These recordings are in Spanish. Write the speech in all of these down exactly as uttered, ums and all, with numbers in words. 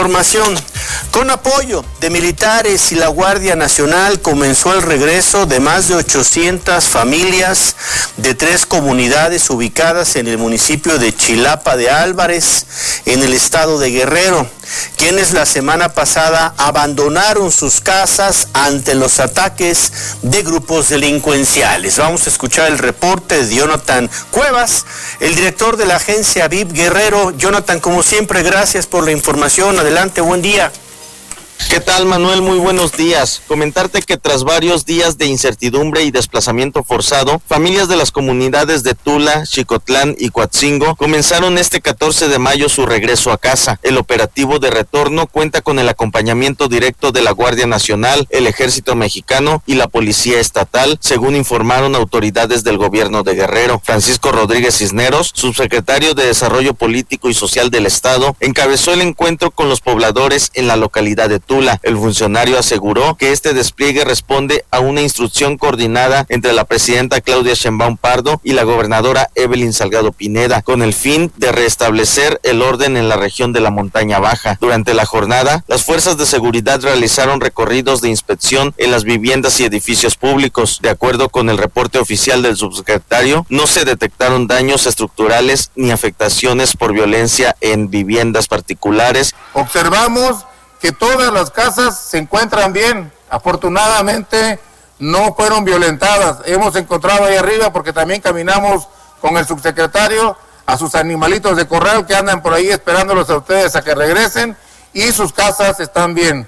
información. Con apoyo de militares y la Guardia Nacional comenzó el regreso de más de ochocientas familias de tres comunidades ubicadas en el municipio de Chilapa de Álvarez, en el estado de Guerrero, quienes la semana pasada abandonaron sus casas ante los ataques de grupos delincuenciales. Vamos a escuchar el reporte de Jonathan Cuevas, el director de la agencia V I P Guerrero. Jonathan, como siempre, gracias por la información. Adelante, buen día. ¿Qué tal, Manuel? Muy buenos días. Comentarte que tras varios días de incertidumbre y desplazamiento forzado, familias de las comunidades de Tula, Xicotlán y Coatzingo comenzaron este catorce de mayo su regreso a casa. El operativo de retorno cuenta con el acompañamiento directo de la Guardia Nacional, el Ejército Mexicano y la Policía Estatal, según informaron autoridades del gobierno de Guerrero. Francisco Rodríguez Cisneros, subsecretario de Desarrollo Político y Social del Estado, encabezó el encuentro con los pobladores en la localidad de Tula. El funcionario aseguró que este despliegue responde a una instrucción coordinada entre la presidenta Claudia Sheinbaum Pardo y la gobernadora Evelyn Salgado Pineda, con el fin de restablecer el orden en la región de la Montaña Baja. Durante la jornada, las fuerzas de seguridad realizaron recorridos de inspección en las viviendas y edificios públicos. De acuerdo con el reporte oficial del subsecretario, no se detectaron daños estructurales ni afectaciones por violencia en viviendas particulares. Observamos que todas las casas se encuentran bien. Afortunadamente no fueron violentadas. Hemos encontrado ahí arriba, porque también caminamos con el subsecretario, a sus animalitos de corral que andan por ahí esperándolos a ustedes a que regresen, y sus casas están bien.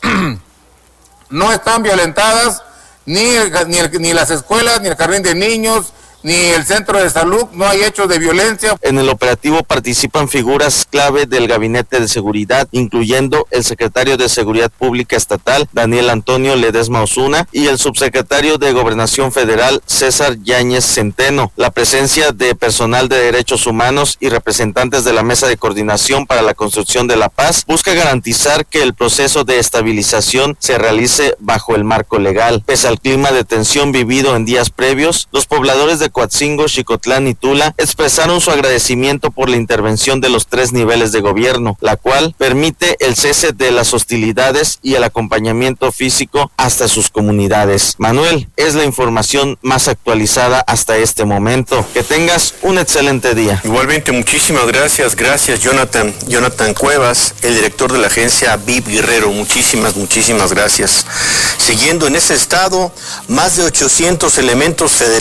No están violentadas ni, el, ni, el, ni las escuelas, ni el jardín de niños, ni el centro de salud. No hay hechos de violencia. En el operativo participan figuras clave del Gabinete de Seguridad, incluyendo el secretario de Seguridad Pública Estatal, Daniel Antonio Ledesma Osuna, y el subsecretario de Gobernación Federal, César Yáñez Centeno. La presencia de personal de derechos humanos y representantes de la Mesa de Coordinación para la Construcción de la Paz busca garantizar que el proceso de estabilización se realice bajo el marco legal. Pese al clima de tensión vivido en días previos, los pobladores de Coatzingo, Xicotlán y Tula expresaron su agradecimiento por la intervención de los tres niveles de gobierno, la cual permite el cese de las hostilidades y el acompañamiento físico hasta sus comunidades. Manuel, es la información más actualizada hasta este momento. Que tengas un excelente día. Igualmente, muchísimas gracias. Gracias, Jonathan. Jonathan Cuevas, el director de la agencia V I P Guerrero. Muchísimas, muchísimas gracias. Siguiendo en ese estado, más de ochocientos elementos federales